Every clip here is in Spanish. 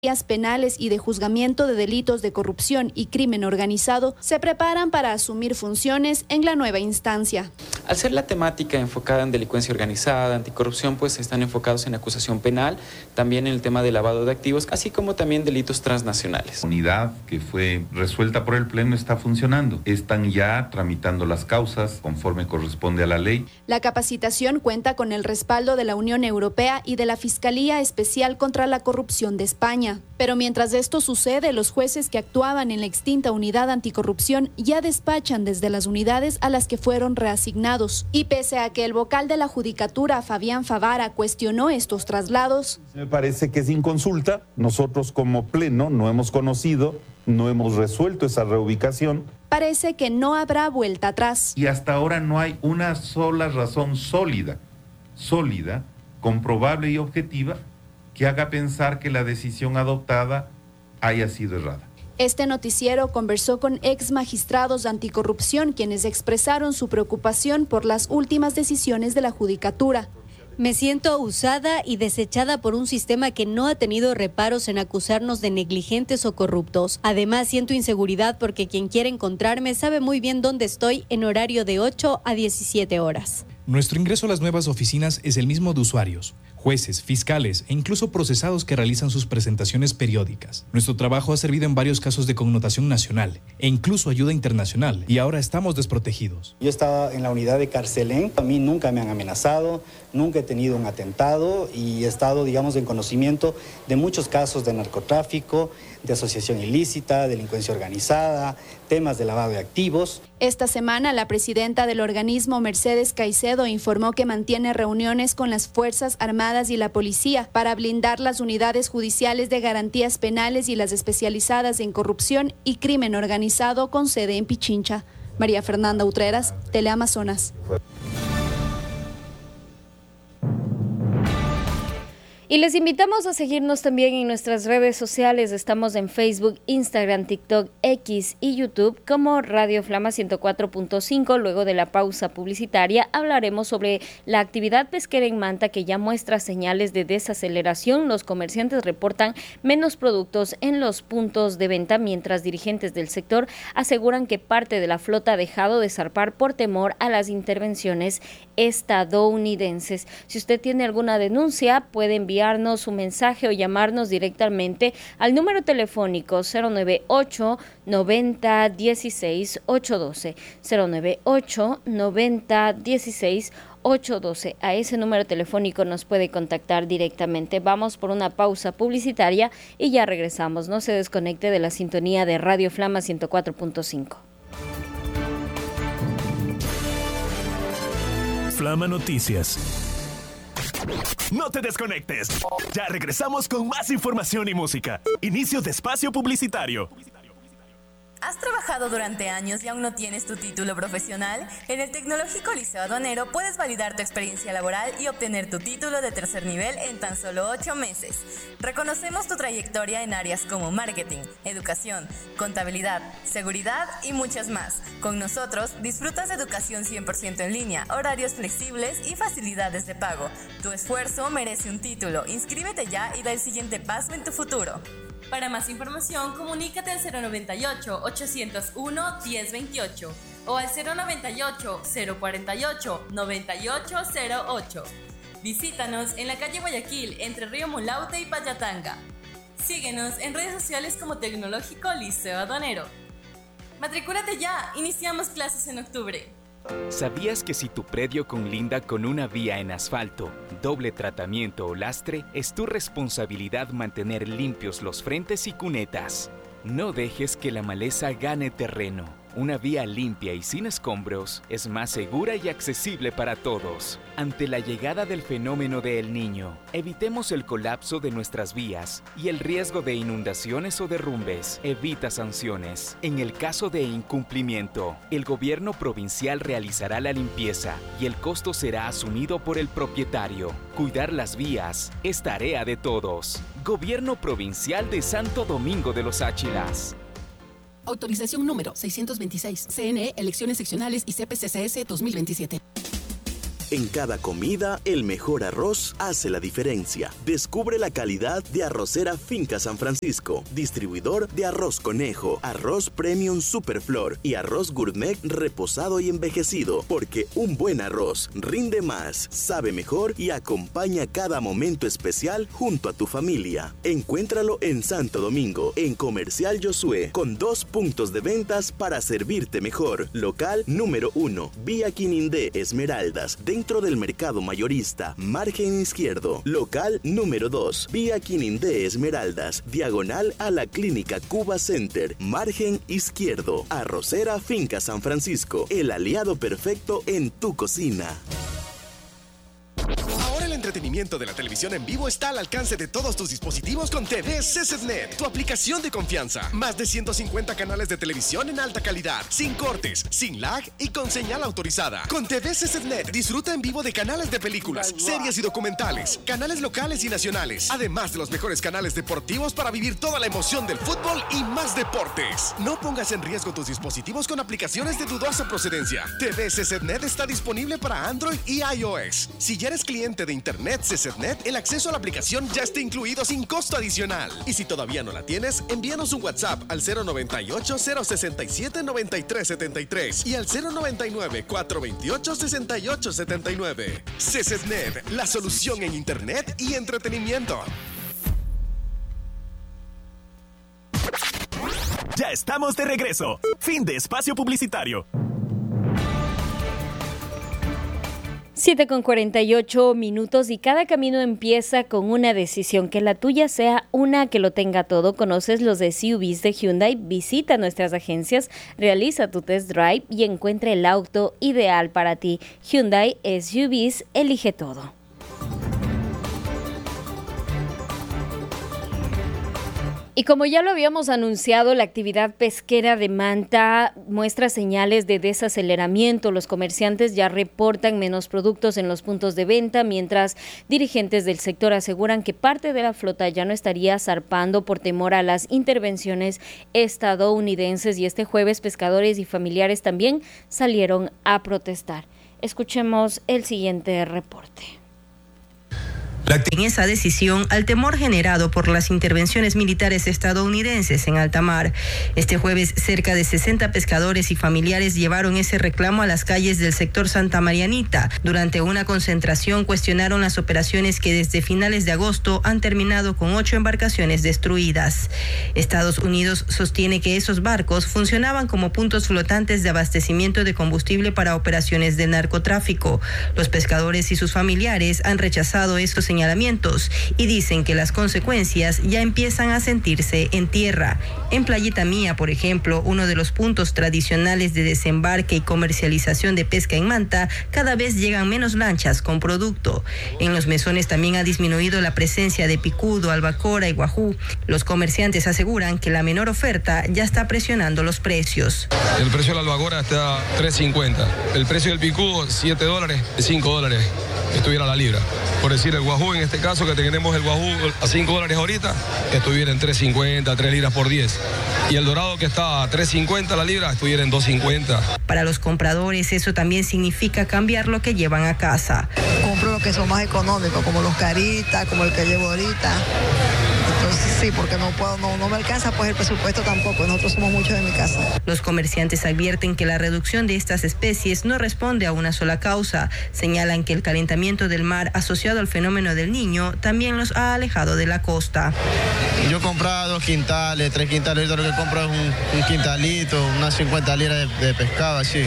penales y de juzgamiento de delitos de corrupción y crimen organizado se preparan para asumir funciones en la nueva instancia. Al ser la temática enfocada en delincuencia organizada, anticorrupción, pues están enfocados en acusación penal, también en el tema de lavado de activos, así como también delitos transnacionales. La unidad que fue resuelta por el Pleno está funcionando. Están ya tramitando las causas conforme corresponde a la ley. La capacitación cuenta con el respaldo de la Unión Europea y de la Fiscalía Especial contra la Corrupción de España. Pero mientras esto sucede, los jueces que actuaban en la extinta unidad anticorrupción ya despachan desde las unidades a las que fueron reasignados. Y pese a que el vocal de la Judicatura, Fabián Favara, cuestionó estos traslados. Me parece que es inconsulta. Nosotros como Pleno no hemos conocido, no hemos resuelto esa reubicación. Parece que no habrá vuelta atrás. Y hasta ahora no hay una sola razón sólida, comprobable y objetiva, que haga pensar que la decisión adoptada haya sido errada. Este noticiero conversó con ex magistrados de anticorrupción, quienes expresaron su preocupación por las últimas decisiones de la Judicatura. Me siento usada y desechada por un sistema que no ha tenido reparos en acusarnos de negligentes o corruptos. Además, siento inseguridad porque quien quiere encontrarme sabe muy bien dónde estoy en horario de 8 a 17 horas. Nuestro ingreso a las nuevas oficinas es el mismo de usuarios, jueces, fiscales e incluso procesados que realizan sus presentaciones periódicas. Nuestro trabajo ha servido en varios casos de connotación nacional e incluso ayuda internacional, y ahora estamos desprotegidos. Yo estaba en la unidad de Carcelén, a mí nunca me han amenazado, nunca he tenido un atentado y he estado, en conocimiento de muchos casos de narcotráfico, de asociación ilícita, delincuencia organizada, temas de lavado de activos. Esta semana, la presidenta del organismo, Mercedes Caicedo, informó que mantiene reuniones con las Fuerzas Armadas y la Policía para blindar las unidades judiciales de garantías penales y las especializadas en corrupción y crimen organizado con sede en Pichincha. María Fernanda Utreras, Teleamazonas. Y les invitamos a seguirnos también en nuestras redes sociales. Estamos en Facebook, Instagram, TikTok, X y YouTube como Radio Flama 104.5. Luego de la pausa publicitaria hablaremos sobre la actividad pesquera en Manta, que ya muestra señales de desaceleración. Los comerciantes reportan menos productos en los puntos de venta, mientras dirigentes del sector aseguran que parte de la flota ha dejado de zarpar por temor a las intervenciones estadounidenses. Si usted tiene alguna denuncia, puede enviarnos su mensaje o llamarnos directamente al número telefónico 098 90 16 812, 098 90 16 812. A ese número telefónico nos puede contactar directamente. Vamos por una pausa publicitaria y ya regresamos. No se desconecte de la sintonía de Radio Flama 104.5. Flama Noticias. No te desconectes. Ya regresamos con más información y música. Inicio de espacio publicitario. ¿Has trabajado durante años y aún no tienes tu título profesional? En el Tecnológico Liceo Aduanero puedes validar tu experiencia laboral y obtener tu título de tercer nivel en tan solo 8 meses. Reconocemos tu trayectoria en áreas como marketing, educación, contabilidad, seguridad y muchas más. Con nosotros disfrutas de educación 100% en línea, horarios flexibles y facilidades de pago. Tu esfuerzo merece un título. Inscríbete ya y da el siguiente paso en tu futuro. Para más información, comunícate al 098-801-1028 o al 098-048-9808. Visítanos en la calle Guayaquil, entre Río Mulaute y Payatanga. Síguenos en redes sociales como Tecnológico Liceo Aduanero. Matricúlate ya, iniciamos clases en octubre. ¿Sabías que si tu predio colinda con una vía en asfalto, doble tratamiento o lastre, es tu responsabilidad mantener limpios los frentes y cunetas? No dejes que la maleza gane terreno. Una vía limpia y sin escombros es más segura y accesible para todos. Ante la llegada del fenómeno de El Niño, evitemos el colapso de nuestras vías y el riesgo de inundaciones o derrumbes. Evita sanciones. En el caso de incumplimiento, el gobierno provincial realizará la limpieza y el costo será asumido por el propietario. Cuidar las vías es tarea de todos. Gobierno Provincial de Santo Domingo de los Áchilas. Autorización número 626. CNE, Elecciones Seccionales y CPCCS 2027. En cada comida, el mejor arroz hace la diferencia. Descubre la calidad de Arrocera Finca San Francisco, distribuidor de arroz conejo, arroz premium Superflor y arroz gourmet reposado y envejecido, porque un buen arroz rinde más, sabe mejor y acompaña cada momento especial junto a tu familia. Encuéntralo en Santo Domingo, en Comercial Josué, con 2 puntos de ventas para servirte mejor. Local número 1, Vía Quinindé Esmeraldas, dentro del mercado mayorista, margen izquierdo. Local número 2, Vía Quinindé Esmeraldas, diagonal a la Clínica Cuba Center, margen izquierdo. Arrocera Finca San Francisco, el aliado perfecto en tu cocina. Ahora el entretenimiento de la televisión en vivo está al alcance de todos tus dispositivos con TV CCTV, tu aplicación de confianza. Más de 150 canales de televisión en alta calidad, sin cortes, sin lag y con señal autorizada. Con TV CCTV disfruta en vivo de canales de películas, series y documentales, canales locales y nacionales, además de los mejores canales deportivos para vivir toda la emoción del fútbol y más deportes. No pongas en riesgo tus dispositivos con aplicaciones de dudosa procedencia. TV CCTV está disponible para Android y iOS. Si ya eres cliente de Internet CCTV, el acceso a la aplicación ya está incluido sin costo adicional. Y si todavía no la tienes, envíanos un WhatsApp al 098-067-9373 y al 099-428-6879. CCTV, la solución en Internet y entretenimiento. Ya estamos de regreso. Fin de espacio publicitario. 7:48 y cada camino empieza con una decisión. Que la tuya sea una que lo tenga todo. ¿Conoces los SUVs de Hyundai? Visita nuestras agencias, realiza tu test drive y encuentra el auto ideal para ti. Hyundai SUVs, elige todo. Y como ya lo habíamos anunciado, la actividad pesquera de Manta muestra señales de desaceleramiento. Los comerciantes ya reportan menos productos en los puntos de venta, mientras dirigentes del sector aseguran que parte de la flota ya no estaría zarpando por temor a las intervenciones estadounidenses. Y este jueves, pescadores y familiares también salieron a protestar. Escuchemos el siguiente reporte. En esa decisión, al temor generado por las intervenciones militares estadounidenses en alta mar. Este jueves, cerca de 60 pescadores y familiares llevaron ese reclamo a las calles del sector Santa Marianita. Durante una concentración, cuestionaron las operaciones que desde finales de agosto han terminado con 8 embarcaciones destruidas. Estados Unidos sostiene que esos barcos funcionaban como puntos flotantes de abastecimiento de combustible para operaciones de narcotráfico. Los pescadores y sus familiares han rechazado estos señalamientos y dicen que las consecuencias ya empiezan a sentirse en tierra. En Playita Mía, por ejemplo, uno de los puntos tradicionales de desembarque y comercialización de pesca en Manta, cada vez llegan menos lanchas con producto. En los mesones también ha disminuido la presencia de picudo, albacora y guajú. Los comerciantes aseguran que la menor oferta ya está presionando los precios. El precio de la albacora está $3.50. El precio del picudo, $7, $5 estuviera la libra. Por decir, el guajú, en este caso, que tenemos el guajú a $5 ahorita, estuviera en $3.50, 3 libras por 10. Y el dorado, que está a $3.50 la libra, estuviera en $2.50. Para los compradores, eso también significa cambiar lo que llevan a casa. Compro lo que son más económicos, como los caritas, como el que llevo ahorita. Entonces sí, porque no me alcanza pues el presupuesto tampoco, nosotros somos muchos en mi casa. Los comerciantes advierten que la reducción de estas especies no responde a una sola causa. Señalan que el calentamiento del mar asociado al fenómeno del Niño también los ha alejado de la costa. Yo compraba 2 quintales, 3 quintales, lo que compro es un quintalito, unas 50 libras de pescado así.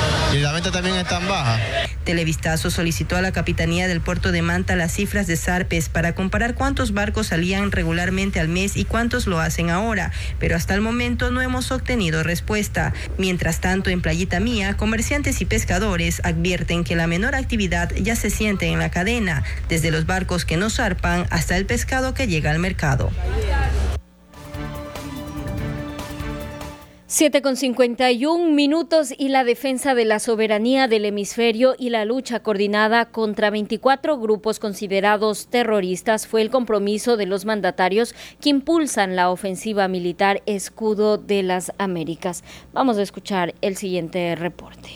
Y la venta también es tan baja. Televistazo solicitó a la Capitanía del Puerto de Manta las cifras de zarpes para comparar cuántos barcos salían regularmente al mes y cuántos lo hacen ahora, pero hasta el momento no hemos obtenido respuesta. Mientras tanto, en Playita Mía, comerciantes y pescadores advierten que la menor actividad ya se siente en la cadena, desde los barcos que no zarpan hasta el pescado que llega al mercado. 7:51 y la defensa de la soberanía del hemisferio y la lucha coordinada contra 24 grupos considerados terroristas fue el compromiso de los mandatarios que impulsan la ofensiva militar Escudo de las Américas. Vamos a escuchar el siguiente reporte.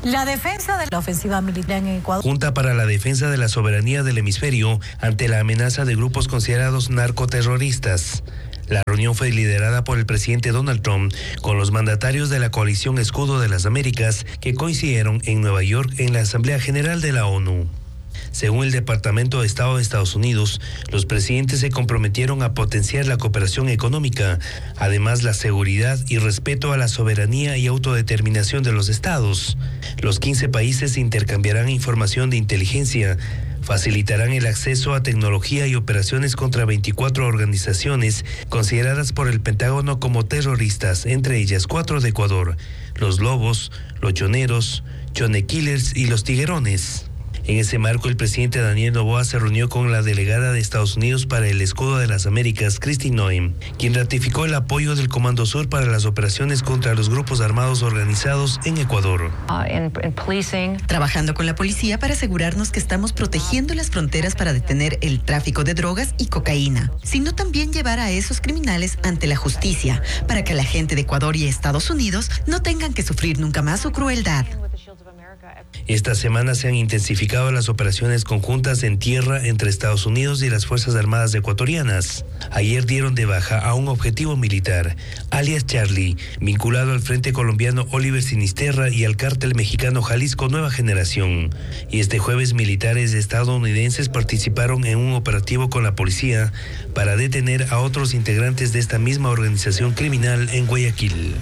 La defensa de la ofensiva militar en Ecuador. Junta para la defensa de la soberanía del hemisferio ante la amenaza de grupos considerados narcoterroristas. La reunión fue liderada por el presidente Donald Trump con los mandatarios de la coalición Escudo de las Américas que coincidieron en Nueva York en la Asamblea General de la ONU. Según el Departamento de Estado de Estados Unidos, los presidentes se comprometieron a potenciar la cooperación económica, además la seguridad y respeto a la soberanía y autodeterminación de los estados. Los 15 países intercambiarán información de inteligencia, facilitarán el acceso a tecnología y operaciones contra 24 organizaciones consideradas por el Pentágono como terroristas, entre ellas 4 de Ecuador: los Lobos, los Choneros, Chone Killers y los Tiguerones. En ese marco, el presidente Daniel Noboa se reunió con la delegada de Estados Unidos para el Escudo de las Américas, Christine Noem, quien ratificó el apoyo del Comando Sur para las operaciones contra los grupos armados organizados en Ecuador. Trabajando con la policía para asegurarnos que estamos protegiendo las fronteras para detener el tráfico de drogas y cocaína, sino también llevar a esos criminales ante la justicia, para que la gente de Ecuador y Estados Unidos no tengan que sufrir nunca más su crueldad. Esta semana se han intensificado las operaciones conjuntas en tierra entre Estados Unidos y las Fuerzas Armadas ecuatorianas. Ayer dieron de baja a un objetivo militar, alias Charlie, vinculado al Frente Colombiano Oliver Sinisterra y al cártel mexicano Jalisco Nueva Generación. Y este jueves militares estadounidenses participaron en un operativo con la policía para detener a otros integrantes de esta misma organización criminal en Guayaquil.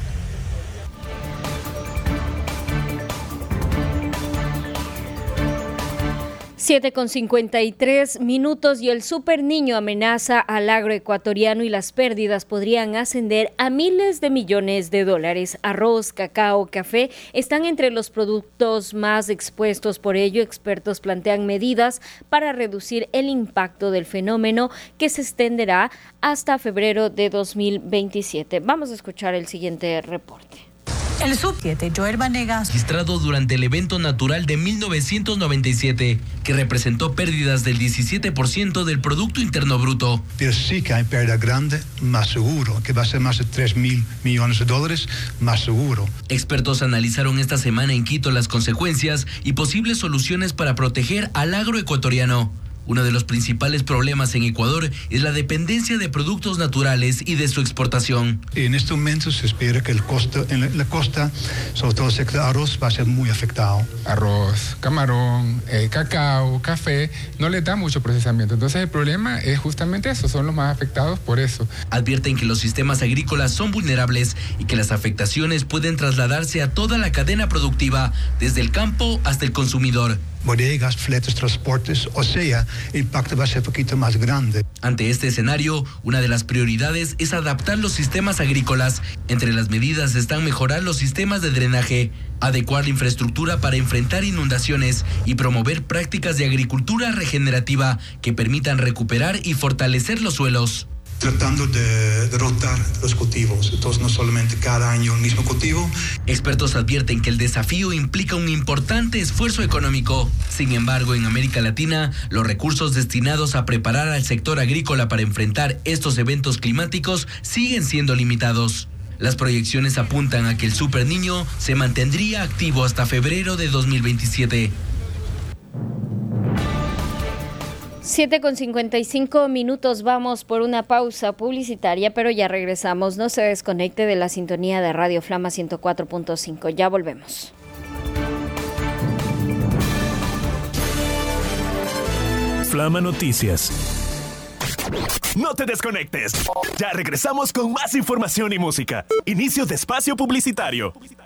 Con 53 minutos y el super niño amenaza al agroecuatoriano y las pérdidas podrían ascender a miles de millones de dólares. Arroz, cacao, café están entre los productos más expuestos. Por ello, expertos plantean medidas para reducir el impacto del fenómeno que se extenderá hasta febrero de 2027. Vamos a escuchar el siguiente reporte. El sub-7, Joel Vanegas, registrado durante el evento natural de 1997, que representó pérdidas del 17% del Producto Interno Bruto. Pero sí que hay pérdida grande, más seguro, que va a ser más de 3.000 millones de dólares, más seguro. Expertos analizaron esta semana en Quito las consecuencias y posibles soluciones para proteger al agroecuatoriano. Uno de los principales problemas en Ecuador es la dependencia de productos naturales y de su exportación. En este momento se espera que el costo en la costa, sobre todo el sector de arroz, va a ser muy afectado. Arroz, camarón, cacao, café, no le da mucho procesamiento. Entonces el problema es justamente eso, son los más afectados por eso. Advierten que los sistemas agrícolas son vulnerables y que las afectaciones pueden trasladarse a toda la cadena productiva, desde el campo hasta el consumidor. Bodegas, fletes, transportes, o sea, el impacto va a ser un poquito más grande. Ante este escenario, una de las prioridades es adaptar los sistemas agrícolas. Entre las medidas están mejorar los sistemas de drenaje, adecuar la infraestructura para enfrentar inundaciones y promover prácticas de agricultura regenerativa que permitan recuperar y fortalecer los suelos. Tratando de rotar los cultivos, entonces no solamente cada año el mismo cultivo. Expertos advierten que el desafío implica un importante esfuerzo económico. Sin embargo, en América Latina, los recursos destinados a preparar al sector agrícola para enfrentar estos eventos climáticos siguen siendo limitados. Las proyecciones apuntan a que el Super Niño se mantendría activo hasta febrero de 2027. 7:55 minutos, vamos por una pausa publicitaria, pero ya regresamos. No se desconecte de la sintonía de Radio Flama 104.5. Ya volvemos. Flama Noticias. No te desconectes. Ya regresamos con más información y música. Inicio de espacio publicitario.